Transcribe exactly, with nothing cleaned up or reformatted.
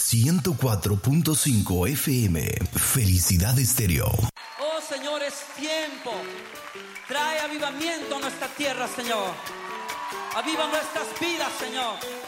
ciento cuatro punto cinco F M. Felicidad Estéreo. Oh Señor, es tiempo. Trae avivamiento a nuestra tierra, Señor. Aviva nuestras vidas, Señor.